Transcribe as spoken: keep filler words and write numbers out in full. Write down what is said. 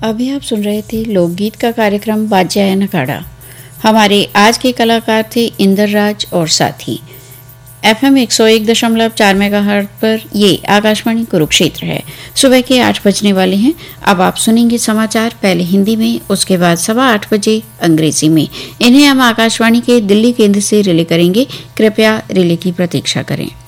अभी आप सुन रहे थे लोकगीत का कार्यक्रम वाजयन अखाड़ा। हमारे आज के कलाकार थे इंदर राज और साथी। एफएम एक सौ एक दशमलव चार मेगाहर्ट्ज पर ये आकाशवाणी कुरुक्षेत्र है। सुबह के आठ बजने वाले हैं। अब आप सुनेंगे समाचार, पहले हिंदी में, उसके बाद सवा आठ बजे अंग्रेजी में। इन्हें हम आकाशवाणी के दिल्ली केंद्र से रिले करेंगे। कृपया रिले की प्रतीक्षा करें।